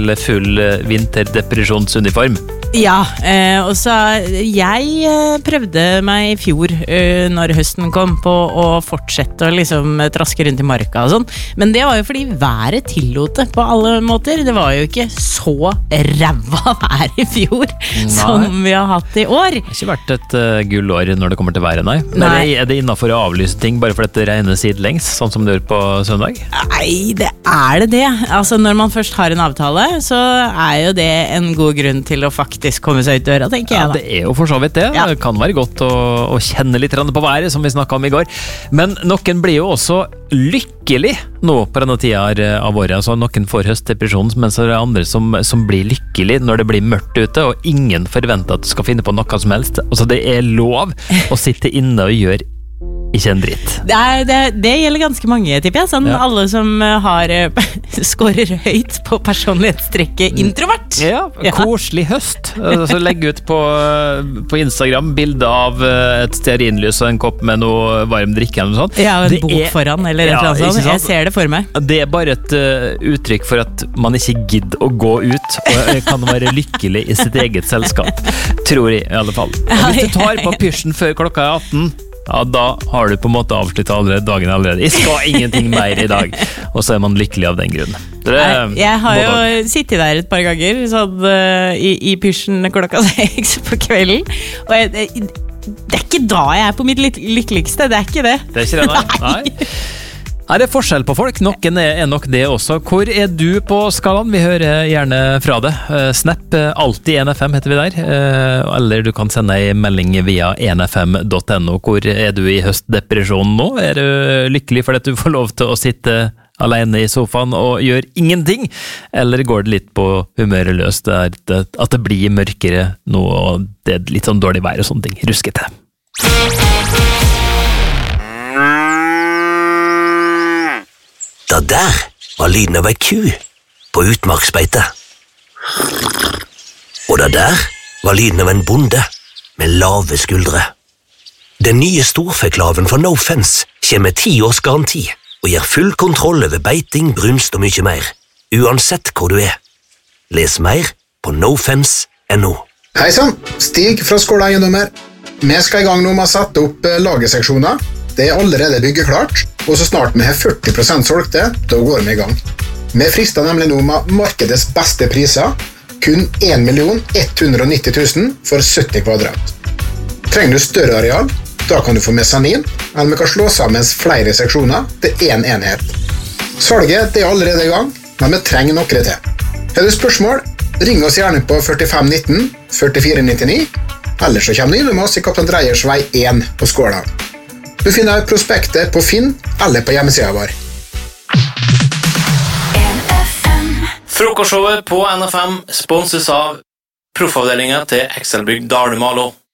til full vinterdepresjonsuniform. Ja, og så jeg prøvde meg I fjor når høsten kom på å fortsette å liksom traske rundt I marka og sånn, men det var jo fordi været tillot det på alle måter. Det var jo ikke så ræva vær I fjor som vi har hatt I år. Det har ikke vært et gull år når det kommer til været, nei. Nei. Er det innenfor å avlyse ting bare for at det regner sidelengs, sånn som det gjør på søndag? Nei, det. Altså, når man først har en avtale, så jo det en god grunn til å faktisk komme seg ut døra, tenker jeg da. Det jo for så vidt det. Ja. Det kan være godt å kjenne litt på været, som vi snakket om I går. Men noen blir jo også lykkelig nå på denne tida av året. Altså, noen får høstdepresjon, mens det andre som blir lykkelig når det blir mørkt ute, og ingen forventer at du skal finne på noe som helst. Altså, det lov å sitte inne og gjøre ikke en dritt. Det gjelder ganske mange, tipper jeg. Sånn alle som har skårer høyt på personlighetstrekket introvert. Ja, koselig høst. Så legg ut på Instagram bilder av et stearinlys og en kopp med noe varm drikke eller noe sånt. Ja, en bok foran, eller et eller annet sånt. Jeg ser det for meg. Det bare et uttrykk for at man ikke gidder å gå ut, og kan være lykkelig I sitt eget selskap. Tror jeg, I alle fall. Og hvis du tar på pysjen før klokka 18, ja, da har du på en måte avsluttet dagen allerede. Jeg skal ingenting mer I dag. Og så man lykkelig av den grunnen. Jeg har jo sittet der et par ganger sånn, I pysjen klokka 6 på kvelden. Og det ikke da jeg på mitt lykkeligste. Det ikke det. Det ikke det, nei. Det forskjell på folk. Noen nok det også. Hvor du på skalaen? Vi hører gjerne fra det. Snap, alltid 1FM heter vi der. Eller du kan sende en melding via 1fm.no. Hvor du I høstdepresjon nå? Du lykkelig fordi du får lov til å sitte alene I sofaen og gjøre ingenting? Eller går det litt på humøret løs? At det blir mørkere nå, og det litt sånn dårlig vær og sånne ting. Ruskete. Det der var lyden av ei ku på utmarksbeite. Og det der var lyden av en bonde med lave skuldre. Den nye storfeklaven fra No Fence kommer med 10 års garanti og gir full kontroll over beiting, brunst og mye mer, uansett hvor du Les mer på nofence.no. Hei sann, Stig fra Skåla Eiendommer. Vi skal I gang nå med å sette opp lagerseksjoner. Det allerede byggeklart, og så snart vi har 40% solgte, da går vi I gang. Vi frister nemlig nå med markedets beste priser, kun 1 190 000 for 70 kvadrat. Trenger du større areal, da kan du få mesanin, eller vi kan slå sammen flere seksjoner til en enhet. Salget allerede I gang, men vi trenger noe til. Har du spørsmål, ring oss gjerne på 45 19 44 99, eller så kommer du inn med oss I Kaptein Dreyers vei 1 på Skåla. Du finner prospektet på Finn eller på hjemmesiden vår. Frokostshowet på NFM sponses av proffavdelingen til Excelbygg Dalumalo.